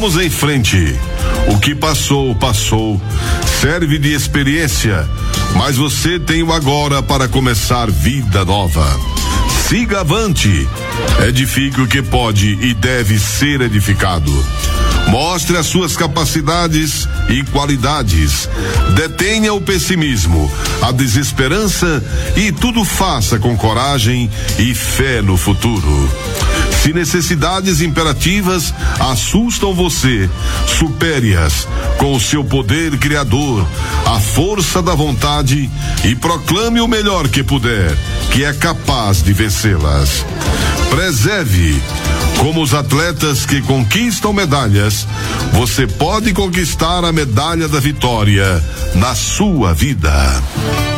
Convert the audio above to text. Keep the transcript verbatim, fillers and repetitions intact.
Vamos em frente. O que passou, passou. Serve de experiência, mas você tem o agora para começar vida nova. Siga avante. Edifique o que pode e deve ser edificado. Mostre as suas capacidades e qualidades. Detenha o pessimismo, a desesperança e tudo faça com coragem e fé no futuro. Se necessidades imperativas assustam você, supere-as com o seu poder criador, a força da vontade e proclame o melhor que puder, que é capaz de vencê-las. Preserve. Como os atletas que conquistam medalhas, você pode conquistar a medalha da vitória na sua vida.